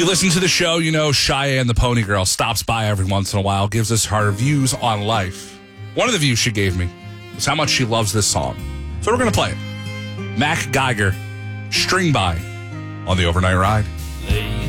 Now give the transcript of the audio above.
you listen to the show, you know Cheyenne the Pony Girl stops by every once in a while, gives us her views on life. One of the views she gave me is how much she loves this song. So we're going to play it. Mac Geiger, String By, on the Overnight Ride.